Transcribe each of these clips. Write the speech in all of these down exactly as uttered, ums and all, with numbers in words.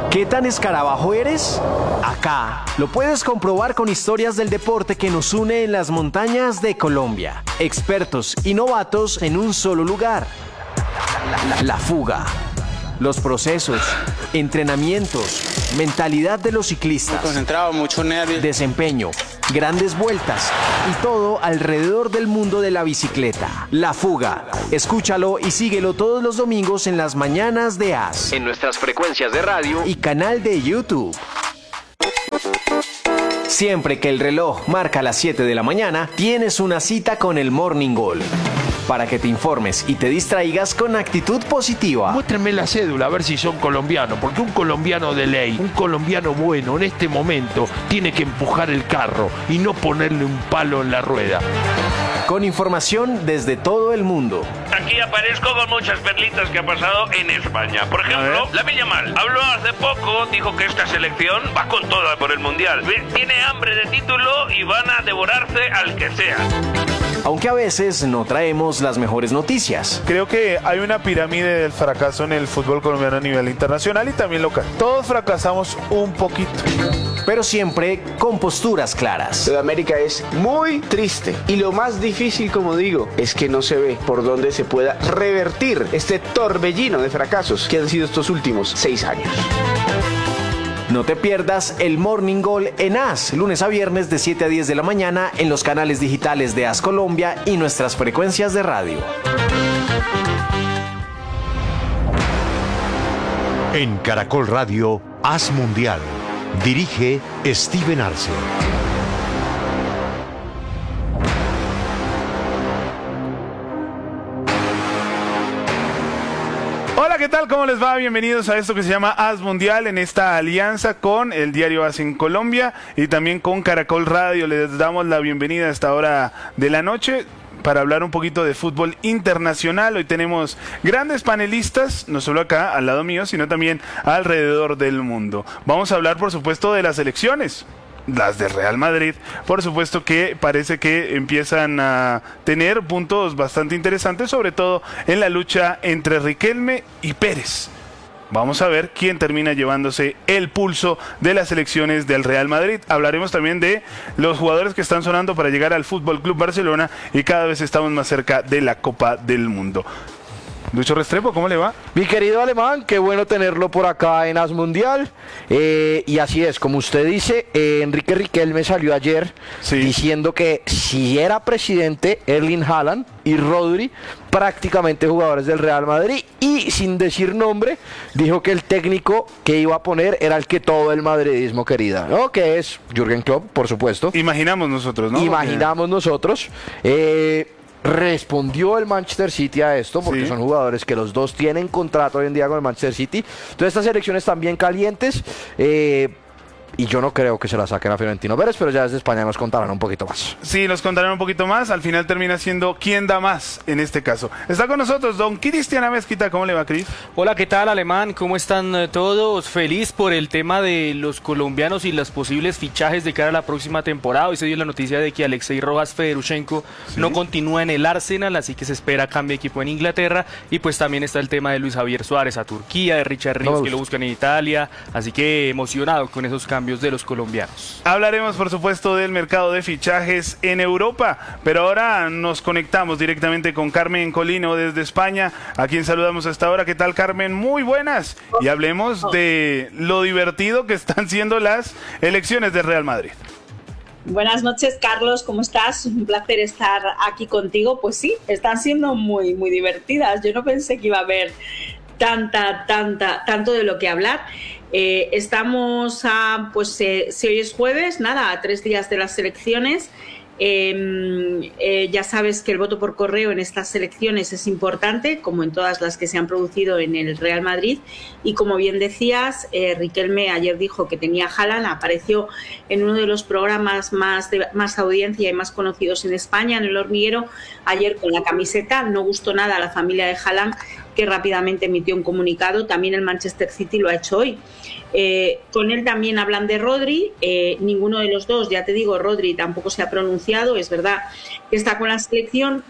¿Qué tan escarabajo eres? Acá lo puedes comprobar con historias del deporte que nos une en las montañas de Colombia. Expertos y novatos en un solo lugar. La, la, la fuga. Los procesos, entrenamientos, mentalidad de los ciclistas. Muy concentrado, mucho nervio. Desempeño, grandes vueltas y todo alrededor del mundo de la bicicleta. La Fuga. Escúchalo y síguelo todos los domingos en las mañanas de A S. En nuestras frecuencias de radio y canal de YouTube. Siempre que el reloj marca las siete de la mañana, tienes una cita con el Morning Goal. Para que te informes y te distraigas con actitud positiva. Muéstrenme la cédula a ver si son colombianos, porque un colombiano de ley, un colombiano bueno en este momento tiene que empujar el carro y no ponerle un palo en la rueda. Con información desde todo el mundo. Aquí aparezco con muchas perlitas que ha pasado en España. Por ejemplo, Lamine Yamal habló hace poco, dijo que esta selección va con toda por el Mundial. Tiene hambre de título y van a devorarse al que sea. Aunque a veces no traemos las mejores noticias. Creo que hay una pirámide del fracaso en el fútbol colombiano a nivel internacional y también local. Todos fracasamos un poquito. Pero siempre con posturas claras. Sudamérica es muy triste y lo más difícil, como digo, es que no se ve por dónde se pueda revertir este torbellino de fracasos que han sido estos últimos seis años. No te pierdas el Morning Goal en A S, lunes a viernes de siete a diez de la mañana en los canales digitales de A S Colombia y nuestras frecuencias de radio. En Caracol Radio, A S Mundial. Dirige Steven Arce. Hola, ¿qué tal? ¿Cómo les va? Bienvenidos a esto que se llama A S Mundial, en esta alianza con el diario A S en Colombia y también con Caracol Radio. Les damos la bienvenida a esta hora de la noche para hablar un poquito de fútbol internacional. Hoy tenemos grandes panelistas, no solo acá al lado mío, sino también alrededor del mundo. Vamos a hablar, por supuesto, de las elecciones. Las del Real Madrid, por supuesto que parece que empiezan a tener puntos bastante interesantes, sobre todo en la lucha entre Riquelme y Pérez. Vamos a ver quién termina llevándose el pulso de las elecciones del Real Madrid. Hablaremos también de los jugadores que están sonando para llegar al Fútbol Club Barcelona y cada vez estamos más cerca de la Copa del Mundo. Lucho Restrepo, ¿cómo le va? Mi querido Alemán, qué bueno tenerlo por acá en A S Mundial. Eh, y así es, como usted dice, eh, Enrique Riquelme salió ayer sí. diciendo que si era presidente, Erling Haaland y Rodri, prácticamente jugadores del Real Madrid, y sin decir nombre, dijo que el técnico que iba a poner era el que todo el madridismo quería, ¿no? Que es Jürgen Klopp, por supuesto. Imaginamos nosotros, ¿no? Imaginamos Porque... nosotros. Eh... Respondió el Manchester City a esto, porque sí. son jugadores que los dos tienen contrato hoy en día con el Manchester City. Entonces estas elecciones están bien calientes. Eh, Y yo no creo que se la saquen a Florentino Pérez, pero ya desde España nos contarán un poquito más. Sí, nos contarán un poquito más. Al final termina siendo quién da más en este caso. Está con nosotros don Cristian Amezquita. ¿Cómo le va, Cris? Hola, ¿qué tal, Alemán? ¿Cómo están todos? Feliz por el tema de los colombianos y los posibles fichajes de cara a la próxima temporada. Hoy se dio la noticia de que Alexei Rojas Fedorchenko ¿Sí? no continúa en el Arsenal, así que se espera cambio de equipo en Inglaterra. Y pues también está el tema de Luis Javier Suárez a Turquía, de Richard Ríos no, que lo buscan en Italia. Así que emocionado con esos cambios de los colombianos. Hablaremos, por supuesto, del mercado de fichajes en Europa, pero ahora nos conectamos directamente con Carmen Colino desde España, a quien saludamos hasta ahora. ¿Qué tal, Carmen? Muy buenas. Y hablemos de lo divertido que están siendo las elecciones del Real Madrid. Buenas noches, Carlos, ¿cómo estás? Un placer estar aquí contigo. Pues sí, están siendo muy, muy divertidas. Yo no pensé que iba a haber tanta, tanta, tanto de lo que hablar. Eh, estamos a, pues eh, si hoy es jueves, nada, a tres días de las elecciones. Eh, eh, ya sabes que el voto por correo en estas elecciones es importante, como en todas las que se han producido en el Real Madrid, y como bien decías, eh, Riquelme ayer dijo que tenía Haaland, apareció en uno de los programas más, de, más audiencia y más conocidos en España, en El Hormiguero, ayer con la camiseta. No gustó nada a la familia de Haaland, que rápidamente emitió un comunicado. También el Manchester City lo ha hecho hoy. Eh, con él también hablan de Rodri, eh, ninguno de los dos, ya te digo, Rodri tampoco se ha pronunciado. Es verdad que está con la selección,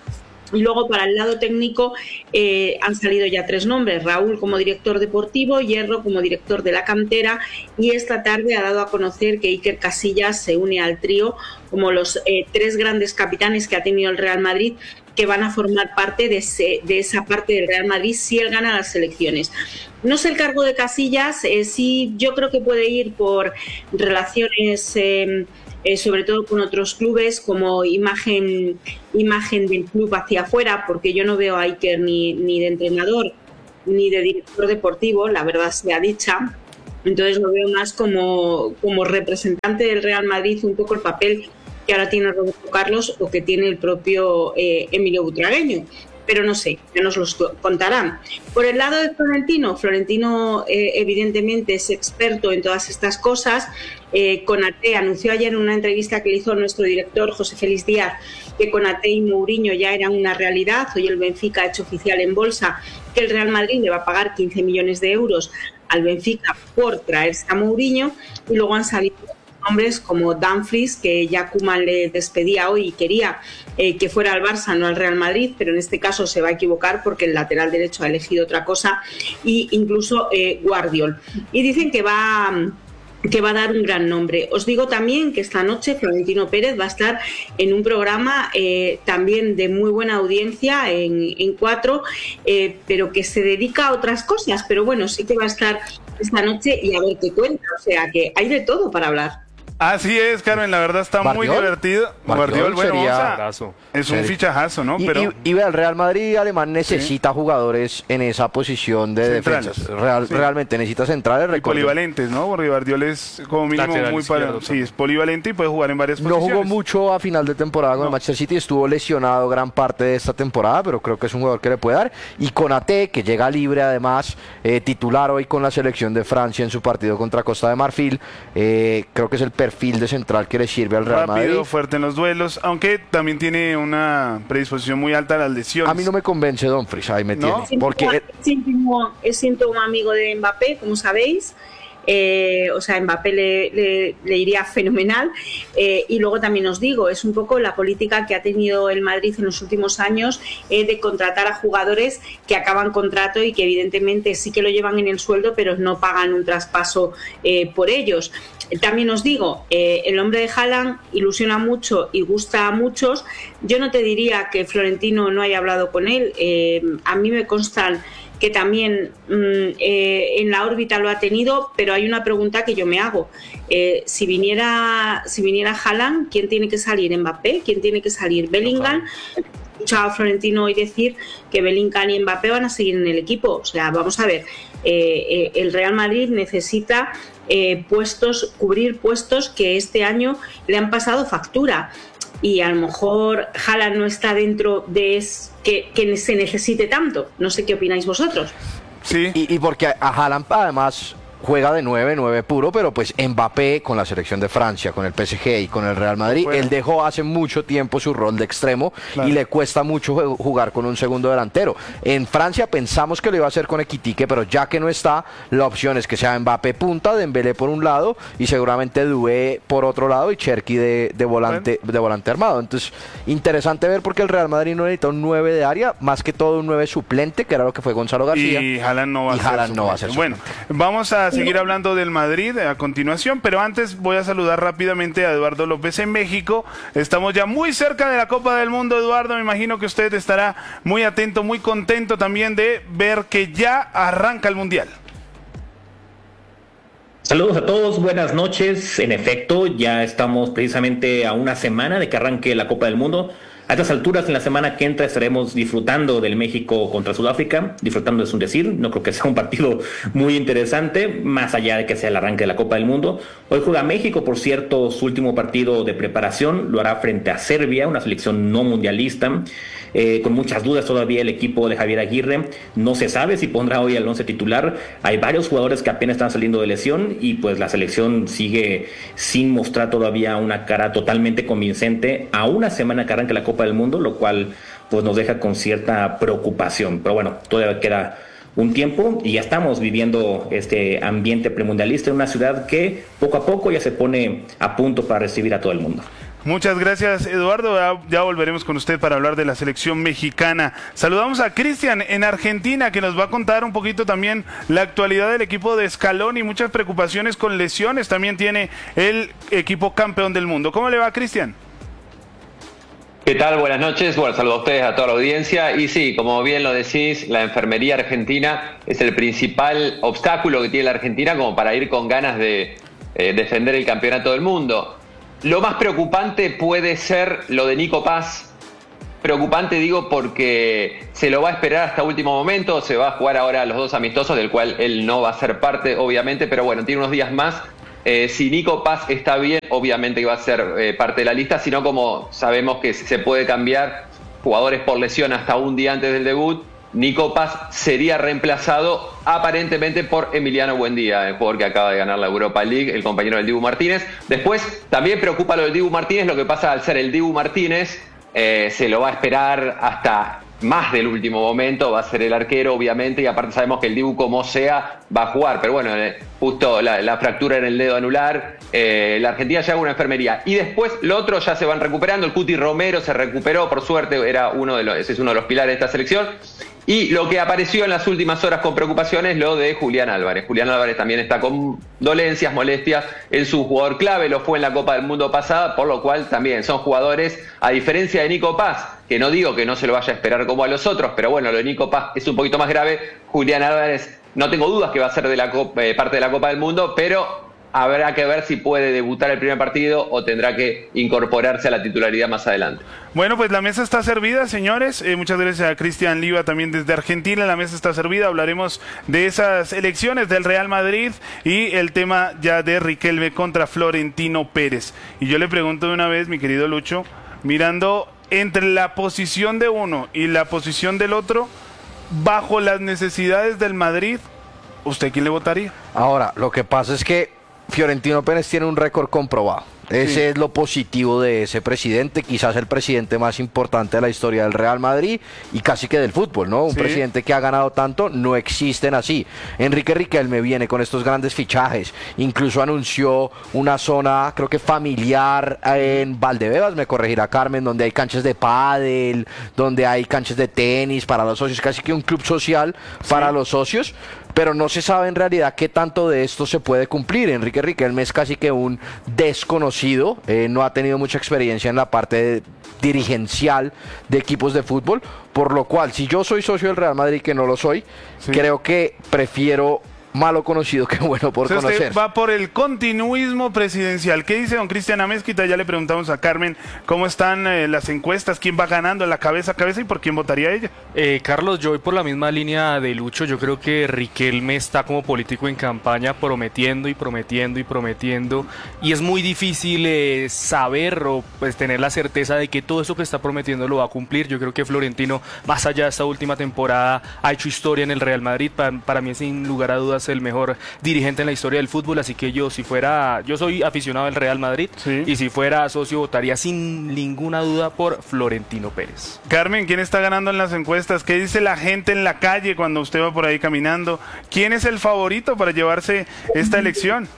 Y luego para el lado técnico eh, han salido ya tres nombres: Raúl como director deportivo, Hierro como director de la cantera, y esta tarde ha dado a conocer que Iker Casillas se une al trío como los eh, tres grandes capitanes que ha tenido el Real Madrid, que van a formar parte de, ese, de esa parte del Real Madrid si él gana las elecciones. No sé el cargo de Casillas, eh, sí yo creo que puede ir por relaciones... Eh, Eh, sobre todo con otros clubes, como imagen imagen del club hacia afuera, porque yo no veo a Iker ni, ni de entrenador ni de director deportivo, la verdad sea dicha. Entonces lo veo más como, como representante del Real Madrid, un poco el papel que ahora tiene Roberto Carlos o que tiene el propio eh, Emilio Butragueño. Pero no sé, ya nos los contarán. Por el lado de Florentino, Florentino eh, evidentemente es experto en todas estas cosas. Eh, Konaté anunció ayer en una entrevista que le hizo nuestro director José Félix Díaz que Konaté y Mourinho ya eran una realidad. Hoy el Benfica ha hecho oficial en bolsa que el Real Madrid le va a pagar quince millones de euros al Benfica por traerse a Mourinho, y luego han salido hombres como Dumfries, que ya Koeman le despedía hoy y quería eh, que fuera al Barça, no al Real Madrid, pero en este caso se va a equivocar porque el lateral derecho ha elegido otra cosa, y incluso eh, Guardiol. Y dicen que va... que va a dar un gran nombre. Os digo también que esta noche Florentino Pérez va a estar en un programa eh, también de muy buena audiencia en, en Cuatro, eh, pero que se dedica a otras cosas, pero bueno, sí que va a estar esta noche y a ver qué cuenta, o sea que hay de todo para hablar. Así es, Carmen, la verdad está ¿Bardiol? muy divertido. Bardiol bueno, sería... vamos a- es un Sería- fichajazo, ¿no? Y, Pero y, y vea, el Real Madrid alemán necesita jugadores en esa posición de Centrales. defensas. Real- Sí. Realmente necesita centrales. y recuerden. polivalentes, ¿no? Porque Bardiol es como mínimo Lateral muy para... izquierdo, Sí, es polivalente y puede jugar en varias No posiciones. jugó mucho a final de temporada con No. el Manchester City, estuvo lesionado gran parte de esta temporada, pero creo que es un jugador que le puede dar. Y Konaté, que llega libre además, eh, titular hoy con la selección de Francia en su partido contra Costa de Marfil, eh, creo que es el perfil de central que le sirve al Real Rápido, Madrid. fuerte en los duelos, aunque también tiene una predisposición muy alta a las lesiones. A mí no me convence Dumfries, ahí me ¿No? tiene. Porque Es íntimo, es íntimo amigo de Mbappé, como sabéis. Eh, o sea, Mbappé le, le, le iría fenomenal. Eh, y luego también os digo, es un poco la política que ha tenido el Madrid en los últimos años eh, de contratar a jugadores que acaban contrato y que evidentemente sí que lo llevan en el sueldo, pero no pagan un traspaso eh, por ellos. También os digo, eh, el nombre de Haaland ilusiona mucho y gusta a muchos. Yo no te diría que Florentino no haya hablado con él. Eh, a mí me constan que también mmm, eh, en la órbita lo ha tenido, pero hay una pregunta que yo me hago. Eh, si viniera si viniera Haaland, ¿quién tiene que salir? ¿Mbappé? ¿Quién tiene que salir? ¿Bellingham? He escuchado a Florentino hoy decir que Bellingham y Mbappé van a seguir en el equipo. O sea, vamos a ver, eh, eh, el Real Madrid necesita eh, puestos, cubrir puestos que este año le han pasado factura. Y a lo mejor Haaland no está dentro de es, que, que se necesite tanto. No sé qué opináis vosotros. Sí. Y, y porque a Haaland además juega de nueve, nueve puro, pero pues Mbappé con la selección de Francia, con el P S G y con el Real Madrid, Bueno. él dejó hace mucho tiempo su rol de extremo Claro. y le cuesta mucho jue- jugar con un segundo delantero. En Francia pensamos que lo iba a hacer con Equitique, pero ya que no está, la opción es que sea Mbappé punta, Dembélé por un lado y seguramente Doué por otro lado y Cherki de, de volante de volante armado. Entonces, interesante ver porque el Real Madrid no necesita un nueve de área, más que todo un nueve suplente, que era lo que fue Gonzalo García. Y Haaland no va Y a ser Haaland no va a ser suplente. Bueno, vamos a seguir hablando del Madrid a continuación, pero antes voy a saludar rápidamente a Eduardo López en México. Estamos ya muy cerca de la Copa del Mundo, Eduardo. Me imagino que usted estará muy atento, muy contento también de ver que ya arranca el Mundial. Saludos a todos, buenas noches. En efecto, ya estamos precisamente a una semana de que arranque la Copa del Mundo. A estas alturas, en la semana que entra, estaremos disfrutando del México contra Sudáfrica. Disfrutando es un decir, no creo que sea un partido muy interesante, más allá de que sea el arranque de la Copa del Mundo. Hoy juega México, por cierto, su último partido de preparación. Lo hará frente a Serbia, una selección no mundialista. Eh, con muchas dudas todavía el equipo de Javier Aguirre. No se sabe si pondrá hoy al once titular. Hay varios jugadores que apenas están saliendo de lesión y pues la selección sigue sin mostrar todavía una cara totalmente convincente a una semana que arranque la Copa del Mundo, lo cual pues nos deja con cierta preocupación. Pero bueno, todavía queda un tiempo y ya estamos viviendo este ambiente premundialista en una ciudad que poco a poco ya se pone a punto para recibir a todo el mundo. Muchas gracias, Eduardo. Ya, ya volveremos con usted para hablar de la selección mexicana. Saludamos a Cristian en Argentina, que nos va a contar un poquito también la actualidad del equipo de Scaloni y muchas preocupaciones con lesiones. También tiene el equipo campeón del mundo. ¿Cómo le va, Cristian? ¿Qué tal? Buenas noches. Bueno, saludo a ustedes, a toda la audiencia. Y sí, como bien lo decís, la enfermería argentina es el principal obstáculo que tiene la Argentina como para ir con ganas de eh, defender el campeonato del mundo. Lo más preocupante puede ser lo de Nico Paz. Preocupante digo porque se lo va a esperar hasta último momento, se va a jugar ahora a los dos amistosos, del cual él no va a ser parte, obviamente, pero bueno, tiene unos días más. Eh, si Nico Paz está bien, obviamente que va a ser eh, parte de la lista, sino como sabemos que se puede cambiar jugadores por lesión hasta un día antes del debut, Nico Paz sería reemplazado aparentemente por Emiliano Buendía, el jugador que acaba de ganar la Europa League, el compañero del Dibu Martínez. Después también preocupa lo del Dibu Martínez, lo que pasa al ser el Dibu Martínez, eh, se lo va a esperar hasta más del último momento, va a ser el arquero obviamente, y aparte sabemos que el Dibu como sea va a jugar, pero bueno, eh, justo la, la fractura en el dedo anular, eh, la Argentina llega a una enfermería, y después lo otro ya se van recuperando. El Cuti Romero se recuperó, por suerte, era uno de los, ese es uno de los pilares de esta selección. Y lo que apareció en las últimas horas con preocupación es lo de Julián Álvarez. Julián Álvarez también está con dolencias, molestias, es su jugador clave, lo fue en la Copa del Mundo pasada, por lo cual también son jugadores, a diferencia de Nico Paz, que no digo que no se lo vaya a esperar como a los otros, pero bueno, lo de Nico Paz es un poquito más grave. Julián Álvarez, no tengo dudas que va a ser de la Copa, eh, parte de la Copa del Mundo, pero habrá que ver si puede debutar el primer partido o tendrá que incorporarse a la titularidad más adelante. Bueno, pues la mesa está servida, señores. Eh, muchas gracias a Cristian Liva también desde Argentina. La mesa está servida. Hablaremos de esas elecciones del Real Madrid y el tema ya de Riquelme contra Florentino Pérez. Y yo le pregunto de una vez, mi querido Lucho, mirando entre la posición de uno y la posición del otro, bajo las necesidades del Madrid, ¿usted quién le votaría? Ahora, lo que pasa es que Florentino Pérez tiene un récord comprobado. Ese sí es lo positivo de ese presidente, quizás el presidente más importante de la historia del Real Madrid y casi que del fútbol, ¿no? Un sí. presidente que ha ganado tanto, no existen así. Enrique Riquelme viene con estos grandes fichajes, incluso anunció una zona, creo que familiar en Valdebebas, me corregirá Carmen, donde hay canchas de pádel, donde hay canchas de tenis para los socios, casi que un club social para sí. los socios. Pero no se sabe en realidad qué tanto de esto se puede cumplir. Enrique Riquelme es casi que un desconocido, eh, no ha tenido mucha experiencia en la parte de, dirigencial de equipos de fútbol, por lo cual, si yo soy socio del Real Madrid, que no lo soy, sí. creo que prefiero malo conocido que bueno por Entonces conocer. Usted va por el continuismo presidencial. ¿Qué dice don Cristian Amezquita? Ya le preguntamos a Carmen cómo están eh, las encuestas, quién va ganando la cabeza a cabeza y por quién votaría ella. Eh, Carlos, yo voy por la misma línea de Lucho. Yo creo que Riquelme está como político en campaña prometiendo y prometiendo y prometiendo, y es muy difícil eh, saber o pues tener la certeza de que todo eso que está prometiendo lo va a cumplir. Yo creo que Florentino, más allá de esta última temporada, ha hecho historia en el Real Madrid. Para, para mí, sin lugar a dudas, el mejor dirigente en la historia del fútbol, así que yo si fuera, yo soy aficionado del Real Madrid sí. y si fuera socio votaría sin ninguna duda por Florentino Pérez. Carmen, ¿quién está ganando en las encuestas? ¿Qué dice la gente en la calle cuando usted va por ahí caminando? ¿Quién es el favorito para llevarse esta elección?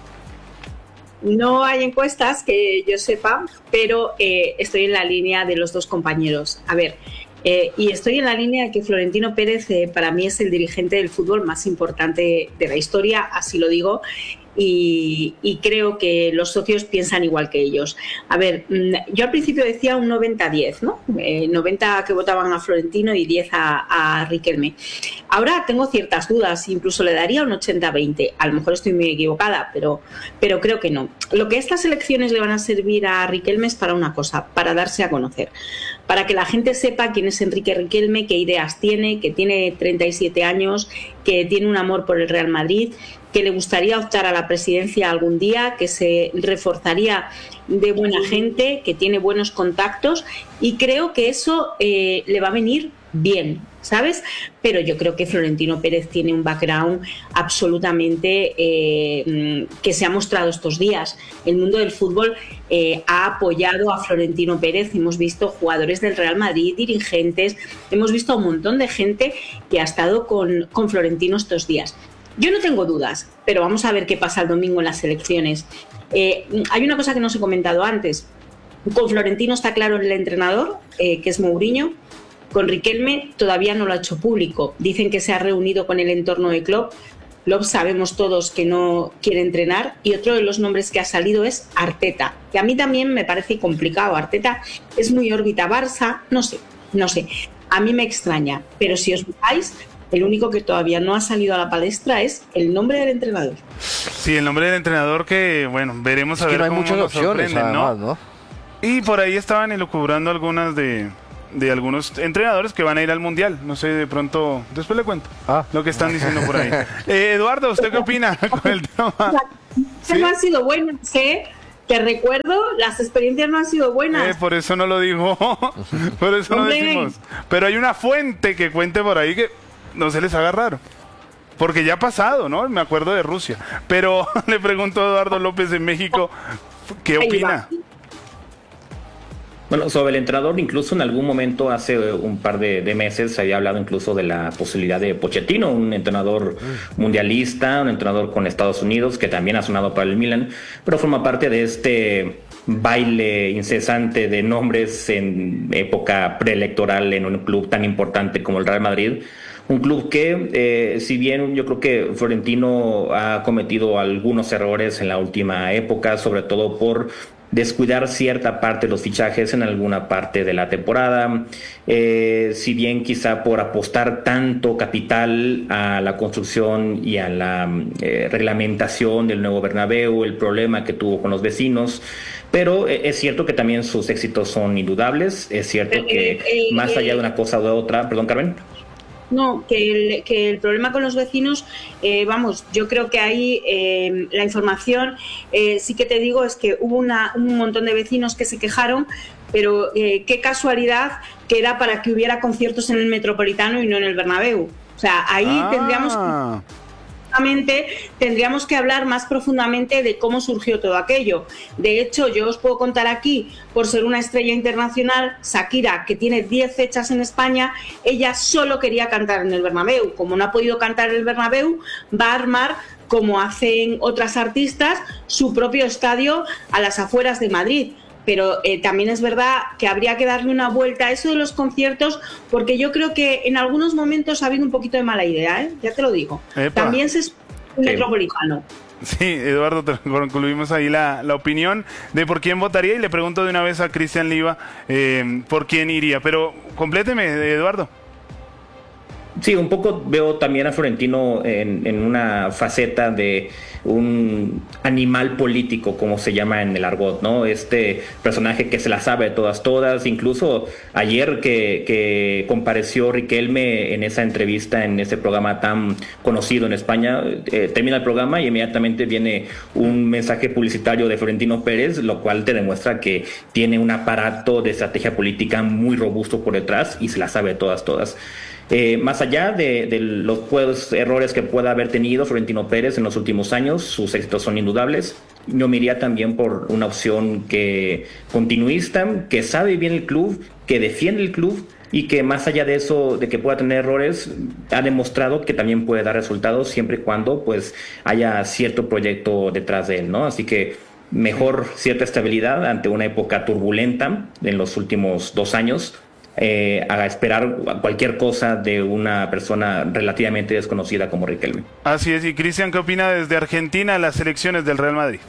No hay encuestas que yo sepa, pero eh, estoy en la línea de los dos compañeros. A ver, Eh, y estoy en la línea de que Florentino Pérez eh, para mí es el dirigente del fútbol más importante de la historia, así lo digo, y, y creo que los socios piensan igual que ellos. A ver, yo al principio decía un noventa diez, ¿no? Eh, noventa que votaban a Florentino y diez a, a Riquelme. Ahora tengo ciertas dudas, incluso le daría un ochenta veinte. A lo mejor estoy muy equivocada, pero, pero creo que no. Lo que estas elecciones le van a servir a Riquelme es para una cosa, para darse a conocer, para que la gente sepa quién es Enrique Riquelme, qué ideas tiene, que tiene treinta y siete años, que tiene un amor por el Real Madrid, que le gustaría optar a la presidencia algún día, que se reforzaría de buena gente, que tiene buenos contactos, y creo que eso eh, le va a venir bien, ¿sabes? Pero yo creo que Florentino Pérez tiene un background absolutamente eh, que se ha mostrado estos días. El mundo del fútbol eh, ha apoyado a Florentino Pérez. Hemos visto jugadores del Real Madrid, dirigentes, hemos visto a un montón de gente que ha estado con, con Florentino estos días. Yo no tengo dudas, pero vamos a ver qué pasa el domingo en las elecciones. Eh, hay una cosa que no os he comentado antes. Con Florentino está claro el entrenador, eh, que es Mourinho. Con Riquelme todavía no lo ha hecho público. Dicen que se ha reunido con el entorno de Klopp. Klopp sabemos todos que no quiere entrenar. Y otro de los nombres que ha salido es Arteta, que a mí también me parece complicado. Arteta es muy órbita Barça, no sé, no sé. A mí me extraña, pero si os fijáis, el único que todavía no ha salido a la palestra es el nombre del entrenador. Sí, el nombre del entrenador que, bueno, veremos a ver cómo nos sorprenden, además, ¿no? ¿no? Y por ahí estaban elucubrando algunas de, de algunos entrenadores que van a ir al Mundial. No sé, de pronto, después le cuento ah. lo que están diciendo por ahí. Eh, Eduardo, ¿usted qué opina con el tema? ¿Sí? No han sido buenas, ¿eh? Te recuerdo, las experiencias no han sido buenas. Eh, por eso no lo digo, por eso no decimos. Pero hay una fuente que cuente por ahí que no se les haga raro. Porque ya ha pasado, ¿no? Me acuerdo de Rusia. Pero le pregunto a Eduardo López en México, ¿qué opina? Bueno, sobre el entrenador, incluso en algún momento, hace un par de, de meses, se había hablado incluso de la posibilidad de Pochettino, un entrenador mundialista, un entrenador con Estados Unidos, que también ha sonado para el Milan, pero forma parte de este baile incesante de nombres en época preelectoral en un club tan importante como el Real Madrid. Un club que, eh, si bien yo creo que Florentino ha cometido algunos errores en la última época, sobre todo por descuidar cierta parte de los fichajes en alguna parte de la temporada, eh, si bien quizá por apostar tanto capital a la construcción y a la eh, reglamentación del nuevo Bernabéu, el problema que tuvo con los vecinos, pero eh, es cierto que también sus éxitos son indudables, es cierto que eh, eh, más allá eh, de una cosa o de otra, perdón Carmen. No, que el, que el problema con los vecinos, eh, vamos, yo creo que ahí eh, la información, eh, sí que te digo, es que hubo una, un montón de vecinos que se quejaron, pero eh, qué casualidad que era para que hubiera conciertos en el Metropolitano y no en el Bernabéu. O sea, ahí ah. tendríamos... tendríamos que hablar más profundamente de cómo surgió todo aquello. De hecho, yo os puedo contar aquí, por ser una estrella internacional, Shakira, que tiene diez fechas en España, ella solo quería cantar en el Bernabéu. Como no ha podido cantar en el Bernabéu, va a armar, como hacen otras artistas, su propio estadio a las afueras de Madrid. Pero eh, también es verdad que habría que darle una vuelta a eso de los conciertos, porque yo creo que en algunos momentos ha habido un poquito de mala idea, ¿eh? Ya te lo digo. Epa. También se es un sí. metropolitano. Sí, Eduardo, te concluimos ahí la, la opinión de por quién votaría y le pregunto de una vez a Cristian Liva eh, por quién iría. Pero compléteme, Eduardo. Sí, un poco veo también a Florentino en, en una faceta de un animal político, como se llama en el argot, ¿no? Este personaje que se la sabe de todas, todas. Incluso ayer que, que compareció Riquelme en esa entrevista, en ese programa tan conocido en España, eh, termina el programa y inmediatamente viene un mensaje publicitario de Florentino Pérez, lo cual te demuestra que tiene un aparato de estrategia política muy robusto por detrás y se la sabe de todas, todas. Eh, más allá de, de los pues, errores que pueda haber tenido Florentino Pérez en los últimos años, sus éxitos son indudables. Yo me iría también por una opción que continuista, que sabe bien el club, que defiende el club y que más allá de eso, de que pueda tener errores, ha demostrado que también puede dar resultados siempre y cuando pues haya cierto proyecto detrás de él, ¿no? Así que mejor cierta estabilidad ante una época turbulenta en los últimos dos años. Eh, a esperar cualquier cosa de una persona relativamente desconocida como Riquelme. Así es, y Cristian, ¿qué opina desde Argentina de las elecciones del Real Madrid?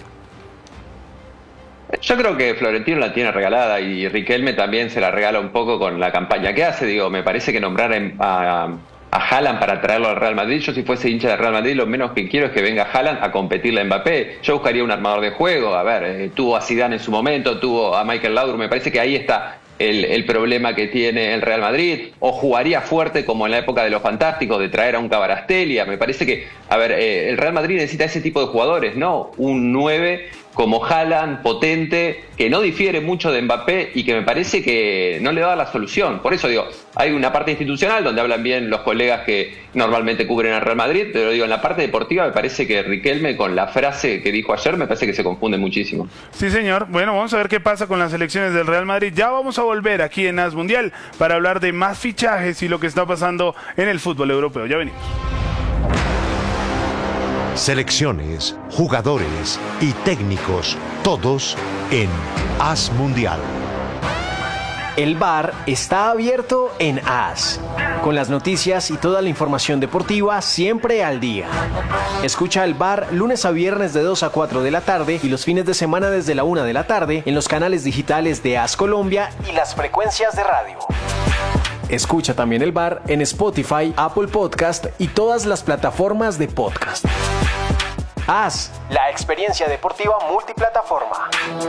Yo creo que Florentino la tiene regalada y Riquelme también se la regala un poco con la campaña que hace. Digo, me parece que nombrar a, a Haaland para traerlo al Real Madrid, yo si fuese hincha del Real Madrid lo menos que quiero es que venga Haaland a competirle a Mbappé. Yo buscaría un armador de juego. A ver, eh, tuvo a Zidane en su momento, tuvo a Michael Laudrup, me parece que ahí está El, el problema que tiene el Real Madrid, o jugaría fuerte como en la época de los Fantásticos, de traer a un Kvaratskhelia. Me parece que, a ver, eh, el Real Madrid necesita ese tipo de jugadores, ¿no? Un nueve como Haaland, potente, que no difiere mucho de Mbappé y que me parece que no le da la solución. Por eso digo, hay una parte institucional donde hablan bien los colegas que normalmente cubren al Real Madrid, pero digo, en la parte deportiva me parece que Riquelme, con la frase que dijo ayer, me parece que se confunde muchísimo. Sí, señor. Bueno, vamos a ver qué pasa con las elecciones del Real Madrid. Ya vamos a volver aquí en As Mundial para hablar de más fichajes y lo que está pasando en el fútbol europeo. Ya venimos. Selecciones, jugadores y técnicos, todos en As Mundial. El bar está abierto en AS, con las noticias y toda la información deportiva siempre al día. Escucha el bar lunes a viernes de dos a cuatro de la tarde y los fines de semana desde la una de la tarde en los canales digitales de AS Colombia y las frecuencias de radio. Escucha también el bar en Spotify, Apple Podcast y todas las plataformas de podcast. AS, la experiencia deportiva multiplataforma.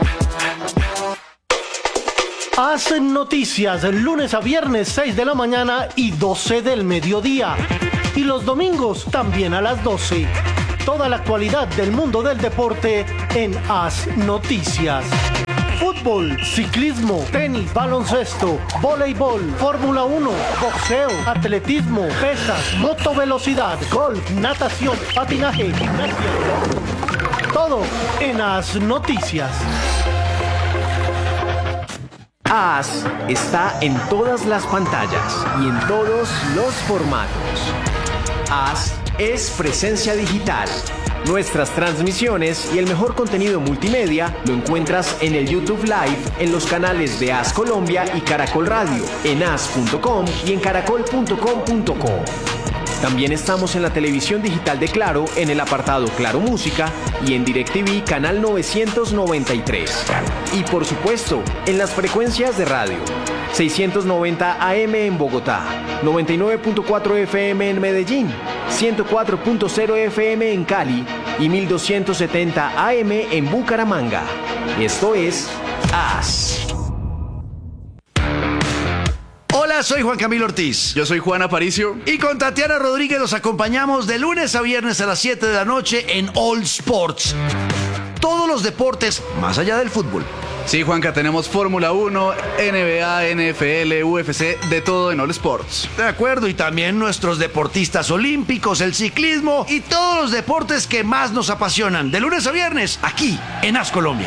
Hacen noticias lunes a viernes seis de la mañana y doce del mediodía. Y los domingos también a las doce. Toda la actualidad del mundo del deporte en Haz Noticias. Fútbol, ciclismo, tenis, baloncesto, voleibol, Fórmula uno, boxeo, atletismo, pesas, motovelocidad, golf, natación, patinaje, gimnasia. Todo en Haz Noticias. AS está en todas las pantallas y en todos los formatos. AS es presencia digital. Nuestras transmisiones y el mejor contenido multimedia lo encuentras en el YouTube Live, en los canales de AS Colombia y Caracol Radio, en as punto com y en caracol punto com punto co. También estamos en la televisión digital de Claro, en el apartado Claro Música y en DirecTV canal novecientos noventa y tres. Y por supuesto, en las frecuencias de radio. seiscientos noventa A M en Bogotá, noventa y nueve punto cuatro F M en Medellín, ciento cuatro punto cero F M en Cali y mil doscientos setenta A M en Bucaramanga. Esto es AS. Hola, soy Juan Camilo Ortiz. Yo soy Juan Aparicio. Y con Tatiana Rodríguez los acompañamos de lunes a viernes a las siete de la noche en All Sports. Todos los deportes más allá del fútbol. Sí, Juanca, tenemos Fórmula uno, N B A, N F L, U F C, de todo en All Sports. De acuerdo, y también nuestros deportistas olímpicos, el ciclismo y todos los deportes que más nos apasionan. De lunes a viernes, aquí en As Colombia.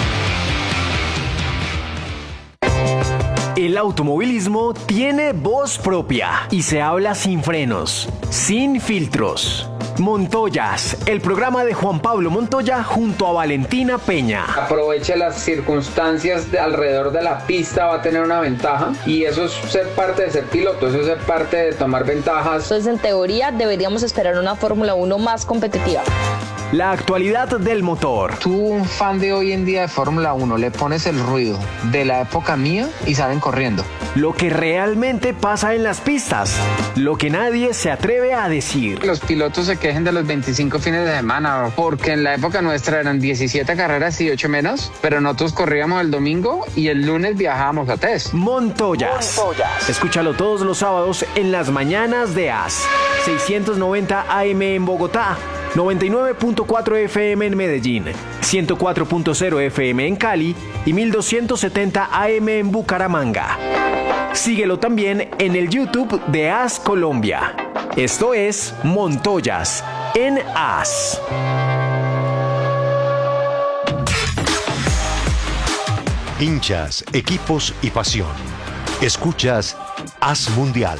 El automovilismo tiene voz propia y se habla sin frenos, sin filtros. Montoyas, el programa de Juan Pablo Montoya junto a Valentina Peña. Aproveche las circunstancias de alrededor de la pista, va a tener una ventaja y eso es ser parte de ser piloto, eso es ser parte de tomar ventajas. Entonces, en teoría, deberíamos esperar una Fórmula uno más competitiva. La actualidad del motor. Tú, un fan de hoy en día de Fórmula uno, le pones el ruido de la época mía y salen corriendo. Lo que realmente pasa en las pistas, lo que nadie se atreve a decir. Los pilotos se quejen de los veinticinco fines de semana, porque en la época nuestra eran diecisiete carreras y ocho menos, pero nosotros corríamos el domingo y el lunes viajábamos a test. Montoyas. Montoyas. Escúchalo todos los sábados en las mañanas de AS. seiscientos noventa A M en Bogotá, noventa y nueve punto cuatro F M en Medellín, ciento cuatro punto cero F M en Cali y mil doscientos setenta A M en Bucaramanga. Síguelo también en el YouTube de AS Colombia. Esto es Montoyas en AS. Hinchas, equipos y pasión. Escuchas AS Mundial.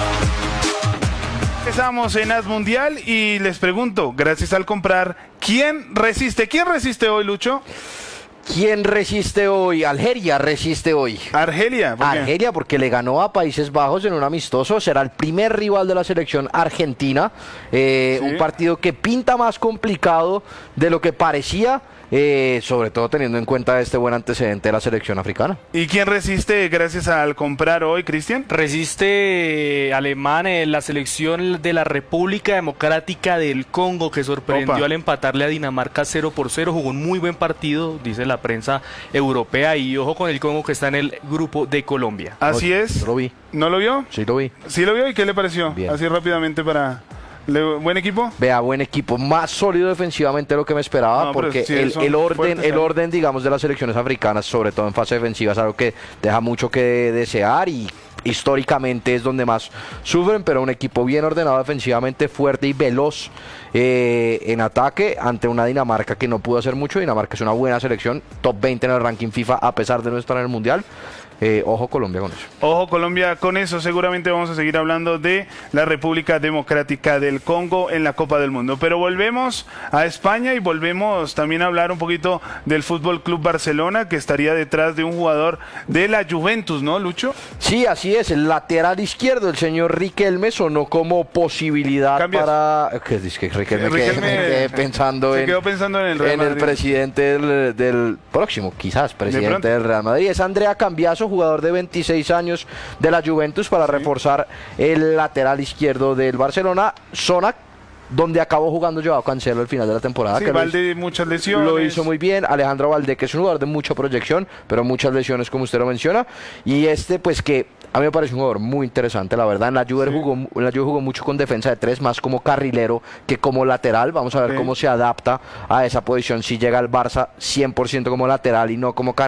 Estamos en AS Mundial y les pregunto, gracias al comprar, ¿quién resiste? ¿Quién resiste hoy, Lucho? ¿Quién resiste hoy? Algeria resiste hoy. ¿Argelia? ¿Por qué? Argelia porque le ganó a Países Bajos en un amistoso. Será el primer rival de la selección argentina. Eh, ¿Sí? Un partido que pinta más complicado de lo que parecía. Eh, sobre todo teniendo en cuenta este buen antecedente de la selección africana. ¿Y quién resiste gracias al comprar hoy, Cristian? Resiste Alemania, eh, la selección de la República Democrática del Congo, que sorprendió Opa. al empatarle a Dinamarca cero por cero, jugó un muy buen partido, dice la prensa europea, y ojo con el Congo que está en el grupo de Colombia. Así Oye, es. Lo vi. ¿No lo vio? Sí lo vi. ¿Sí lo vio? ¿Y qué le pareció? Bien. Así rápidamente para... ¿Buen equipo? Vea, buen equipo, más sólido defensivamente de lo que me esperaba, no, porque sí, el, el orden, fuertes, el orden, digamos, de las selecciones africanas, sobre todo en fase defensiva, es algo que deja mucho que desear y históricamente es donde más sufren, pero un equipo bien ordenado defensivamente, fuerte y veloz eh, en ataque ante una Dinamarca que no pudo hacer mucho. Dinamarca es una buena selección, top veinte en el ranking FIFA a pesar de no estar en el Mundial. eh, ojo Colombia con eso. Ojo Colombia con eso, seguramente vamos a seguir hablando de la República Democrática del Congo en la Copa del Mundo. Pero volvemos a España y volvemos también a hablar un poquito del Fútbol Club Barcelona, que estaría detrás de un jugador de la Juventus, ¿no, Lucho? Sí, así es, el lateral izquierdo, el señor Riquelme, sonó como posibilidad ¿Cambias? para... ¿Qué dice que Riquelme? Riquelme que, quedé pensando se en, quedó pensando en el Real en el Madrid. presidente del, del próximo, quizás, presidente del Real Madrid. Es Andrea Cambiaso, jugador de veintiséis años de la Juventus, para sí. reforzar el lateral izquierdo del Barcelona, zona donde acabó jugando Joao Cancelo al final de la temporada. Sí, que Valde, muchas lesiones. Lo hizo muy bien. Alejandro Valde, que es un jugador de mucha proyección, pero muchas lesiones, como usted lo menciona. Y este, pues que a mí me parece un jugador muy interesante, la verdad. En la Juve, sí. jugó, en la Juve jugó mucho con defensa de tres, más como carrilero que como lateral. Vamos a ver sí. cómo se adapta a esa posición si llega al Barça cien por ciento como lateral y no como carrilero.